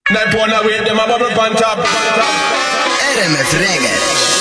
Nine pound a weight, them a bubble on top. RMF Reggae.